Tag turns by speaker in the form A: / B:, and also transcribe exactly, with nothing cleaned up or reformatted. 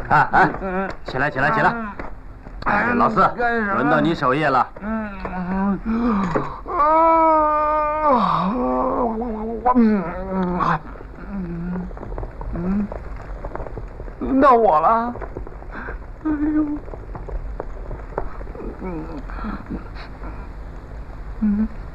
A: 哎哎，起来起来起来！哎，老四，轮到你守夜了。嗯。
B: 嗯，轮到我了。哎呦。嗯。嗯。